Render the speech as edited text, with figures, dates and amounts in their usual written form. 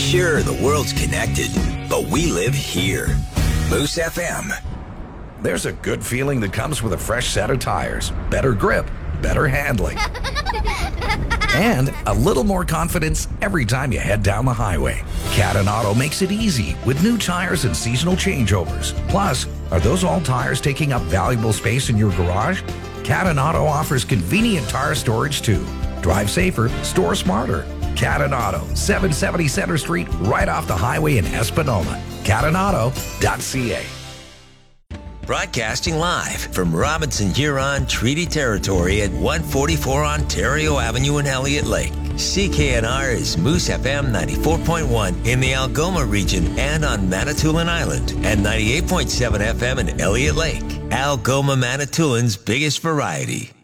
Sure, the world's connected, but we live here. Moose FM. There's a good feeling that comes with a fresh set of tires, better grip, better handling, and a little more confidence every time you head down the highway. Cadden Auto makes it easy with new tires and seasonal changeovers. Plus, are those old tires taking up valuable space in your garage? Cadden Auto offers convenient tire storage too. Drive safer, store smarter. Cadden Auto, 770 Center Street, right off the highway in Espanola. CaddenAuto.ca. Broadcasting live from Robinson Huron Treaty Territory at 144 Ontario Avenue in Elliott Lake. CKNR is Moose FM 94.1 in the Algoma region and on Manitoulin Island, and 98.7 FM in Elliott Lake. Algoma Manitoulins' biggest variety.